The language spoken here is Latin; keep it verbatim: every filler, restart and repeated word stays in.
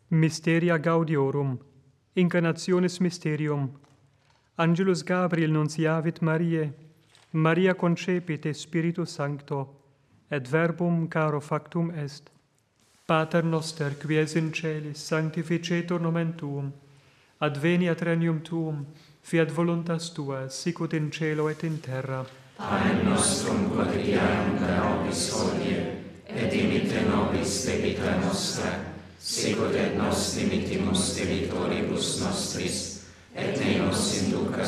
Mysteria Gaudiorum, Incarnationis Mysterium. Angelus Gabriel nunciavit Mariae, Maria concepit Spiritus Sancto, et verbum caro factum est. Pater noster, qui es in celis, sanctificetur nomen tuum, adveniat regnum tuum, fiat voluntas tua, sicut in cielo et in terra. Panem nostrum quotidianum da nobis hodie, et dimitte nobis debita nostra, sicut et nos dimittimus debitoribus nostris, et ne nos inducas